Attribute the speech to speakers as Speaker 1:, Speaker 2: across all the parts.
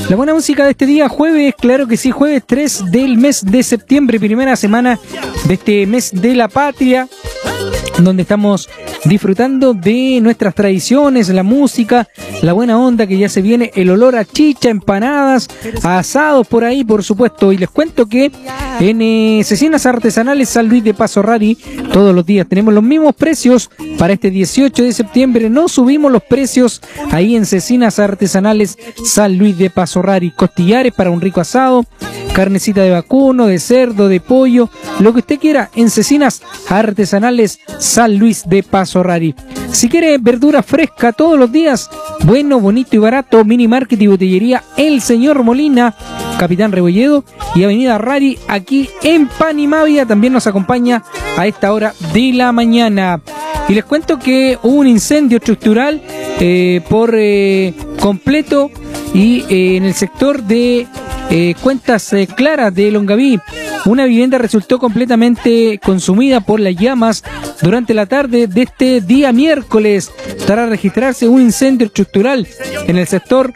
Speaker 1: La buena música de este día, jueves, claro que sí, jueves 3 del mes de septiembre, primera semana de este mes de la patria, donde estamos disfrutando de nuestras tradiciones, la música, la buena onda que ya se viene, el olor a chicha, empanadas, a asados por ahí, por supuesto. Y les cuento que en Cecinas Artesanales San Luis de Paso Rari, todos los días tenemos los mismos precios para este 18 de septiembre. No subimos los precios ahí en Cecinas Artesanales San Luis de Paso Rari. Costillares para un rico asado, carnecita de vacuno, de cerdo, de pollo, lo que usted quiera en Cecinas Artesanales San Luis de Paso Rari. Si quiere verdura fresca todos los días, bueno, bonito y barato, Mini Market y Botellería El Señor Molina, Capitán Rebolledo y Avenida Rari, aquí en Panimavia. También nos acompaña a esta hora de la mañana. Y les cuento que hubo un incendio estructural por completo y en el sector de Cuentas Claras de Longaví. Una vivienda resultó completamente consumida por las llamas durante la tarde de este día miércoles, tras registrarse un incendio estructural en el sector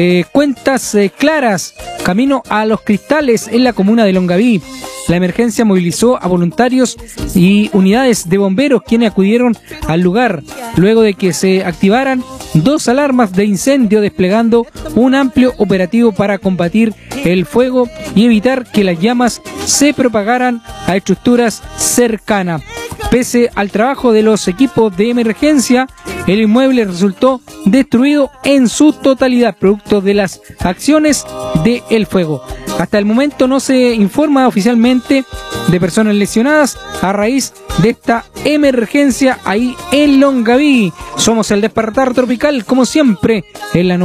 Speaker 1: Cuentas Claras, camino a Los Cristales, en la comuna de Longaví. La emergencia movilizó a voluntarios y unidades de bomberos, quienes acudieron al lugar luego de que se activaran 2 alarmas de incendio, desplegando un amplio operativo para combatir el fuego y evitar que las llamas se propagaran a estructuras cercanas. Pese al trabajo de los equipos de emergencia, el inmueble resultó destruido en su totalidad, producto de las acciones del fuego. Hasta el momento no se informa oficialmente de personas lesionadas a raíz de esta emergencia ahí en Longaví. Somos el Despertar Tropical, como siempre, en la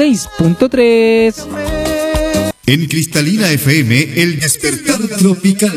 Speaker 1: 96.3.
Speaker 2: En Cristalina FM, el Despertar Tropical.